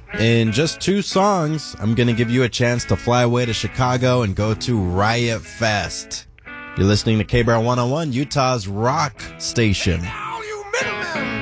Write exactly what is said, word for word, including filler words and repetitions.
In just two songs, I'm going to give you a chance to fly away to Chicago and go to Riot Fest. You're listening to K-Bar one oh one, Utah's rock station.